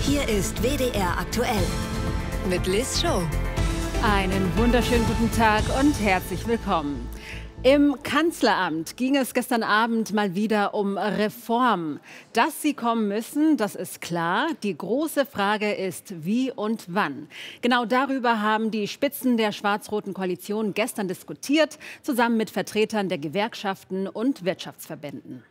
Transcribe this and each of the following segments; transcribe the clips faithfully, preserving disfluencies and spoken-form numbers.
Hier ist W D R aktuell mit Liz Show. Einen wunderschönen guten Tag und herzlich willkommen. Im Kanzleramt ging es gestern Abend mal wieder um Reformen. Dass sie kommen müssen, das ist klar. Die große Frage ist, wie und wann. Genau darüber haben die Spitzen der schwarz-roten Koalition gestern diskutiert, zusammen mit Vertretern der Gewerkschaften und Wirtschaftsverbänden.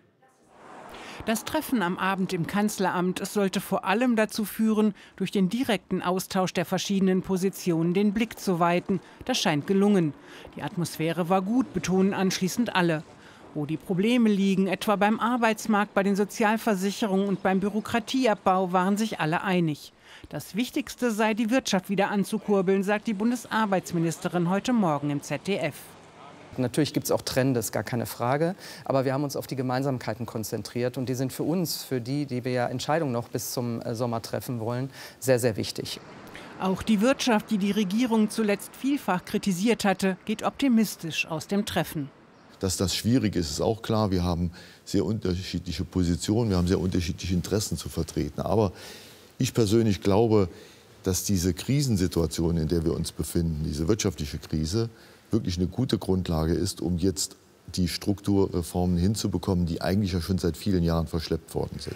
Das Treffen am Abend im Kanzleramt sollte vor allem dazu führen, durch den direkten Austausch der verschiedenen Positionen den Blick zu weiten. Das scheint gelungen. Die Atmosphäre war gut, betonen anschließend alle. Wo die Probleme liegen, etwa beim Arbeitsmarkt, bei den Sozialversicherungen und beim Bürokratieabbau, waren sich alle einig. Das Wichtigste sei, die Wirtschaft wieder anzukurbeln, sagt die Bundesarbeitsministerin heute Morgen im Z D F. Natürlich gibt es auch Trends, gar keine Frage. Aber wir haben uns auf die Gemeinsamkeiten konzentriert. Und die sind für uns, für die, die wir ja Entscheidungen noch bis zum Sommer treffen wollen, sehr, sehr wichtig. Auch die Wirtschaft, die die Regierung zuletzt vielfach kritisiert hatte, geht optimistisch aus dem Treffen. Dass das schwierig ist, ist auch klar. Wir haben sehr unterschiedliche Positionen, wir haben sehr unterschiedliche Interessen zu vertreten. Aber ich persönlich glaube, dass diese Krisensituation, in der wir uns befinden, diese wirtschaftliche Krise, wirklich eine gute Grundlage ist, um jetzt die Strukturreformen hinzubekommen, die eigentlich ja schon seit vielen Jahren verschleppt worden sind.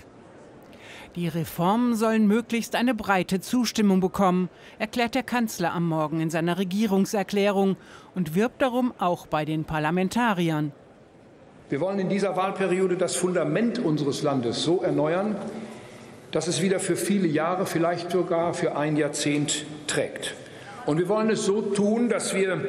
Die Reformen sollen möglichst eine breite Zustimmung bekommen, erklärt der Kanzler am Morgen in seiner Regierungserklärung und wirbt darum auch bei den Parlamentariern. Wir wollen in dieser Wahlperiode das Fundament unseres Landes so erneuern, dass es wieder für viele Jahre, vielleicht sogar für ein Jahrzehnt trägt. Und wir wollen es so tun, dass wir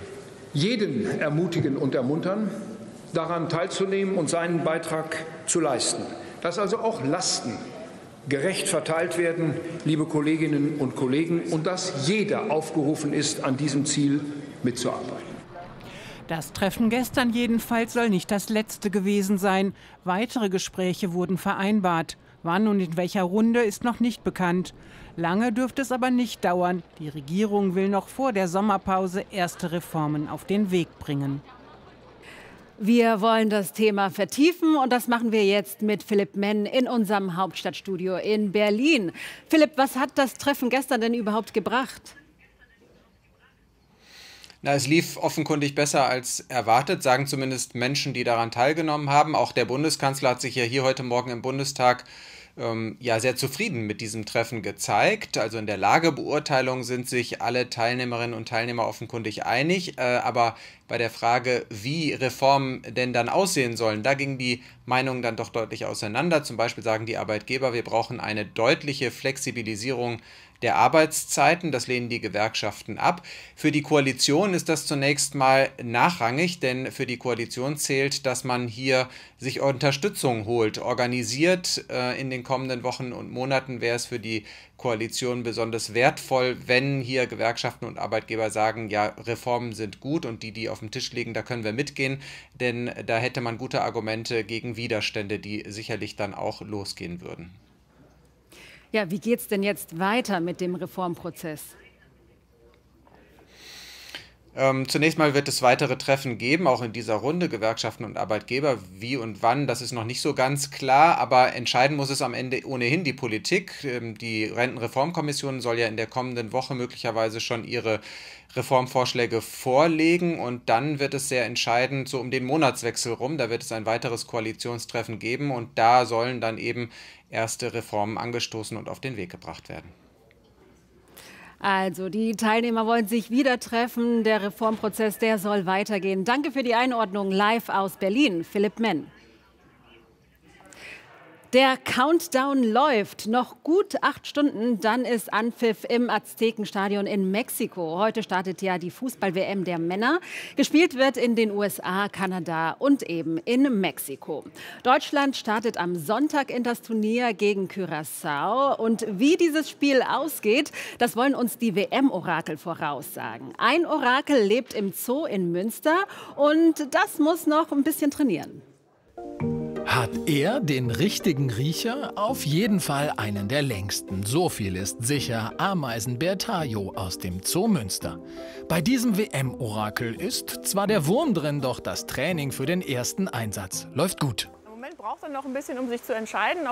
jeden ermutigen und ermuntern, daran teilzunehmen und seinen Beitrag zu leisten. Dass also auch Lasten gerecht verteilt werden, liebe Kolleginnen und Kollegen, und dass jeder aufgerufen ist, an diesem Ziel mitzuarbeiten. Das Treffen gestern jedenfalls soll nicht das letzte gewesen sein. Weitere Gespräche wurden vereinbart. Wann und in welcher Runde ist noch nicht bekannt. Lange dürfte es aber nicht dauern. Die Regierung will noch vor der Sommerpause erste Reformen auf den Weg bringen. Wir wollen das Thema vertiefen und das machen wir jetzt mit Philipp Menn in unserem Hauptstadtstudio in Berlin. Philipp, was hat das Treffen gestern denn überhaupt gebracht? Na, es lief offenkundig besser als erwartet, sagen zumindest Menschen, die daran teilgenommen haben. Auch der Bundeskanzler hat sich ja hier heute Morgen im Bundestag ähm, ja sehr zufrieden mit diesem Treffen gezeigt. Also in der Lagebeurteilung sind sich alle Teilnehmerinnen und Teilnehmer offenkundig einig. Äh, aber bei der Frage, wie Reformen denn dann aussehen sollen, da gingen die Meinungen dann doch deutlich auseinander. Zum Beispiel sagen die Arbeitgeber, wir brauchen eine deutliche Flexibilisierung der Arbeitszeiten. Das lehnen die Gewerkschaften ab. Für die Koalition ist das zunächst mal nachrangig, denn für die Koalition zählt, dass man hier sich Unterstützung holt. Organisiert äh, in den kommenden Wochen und Monaten wäre es für die Koalition besonders wertvoll, wenn hier Gewerkschaften und Arbeitgeber sagen, ja, Reformen sind gut und die, die auf dem Tisch liegen, da können wir mitgehen, denn da hätte man gute Argumente gegen Widerstände, die sicherlich dann auch losgehen würden. Ja, wie geht es denn jetzt weiter mit dem Reformprozess? Ähm, zunächst mal wird es weitere Treffen geben, auch in dieser Runde, Gewerkschaften und Arbeitgeber. Wie und wann, das ist noch nicht so ganz klar, aber entscheiden muss es am Ende ohnehin die Politik. Ähm, die Rentenreformkommission soll ja in der kommenden Woche möglicherweise schon ihre Reformvorschläge vorlegen und dann wird es sehr entscheidend, so um den Monatswechsel rum, da wird es ein weiteres Koalitionstreffen geben und da sollen dann eben erste Reformen angestoßen und auf den Weg gebracht werden. Also, die Teilnehmer wollen sich wieder treffen. Der Reformprozess, der soll weitergehen. Danke für die Einordnung live aus Berlin, Philipp Menn. Der Countdown läuft. Noch gut acht Stunden, dann ist Anpfiff im Aztekenstadion in Mexiko. Heute startet ja die Fußball-W M der Männer. Gespielt wird in den U S A, Kanada und eben in Mexiko. Deutschland startet am Sonntag in das Turnier gegen Curaçao. Und wie dieses Spiel ausgeht, das wollen uns die W M-Orakel voraussagen. Ein Orakel lebt im Zoo in Münster und das muss noch ein bisschen trainieren. Hat er den richtigen Riecher? Auf jeden Fall einen der längsten. So viel ist sicher. Ameisenbär Tajo aus dem Zoo Münster. Bei diesem W M-Orakel ist zwar der Wurm drin, doch das Training für den ersten Einsatz läuft gut. Im Moment braucht er noch ein bisschen, um sich zu entscheiden.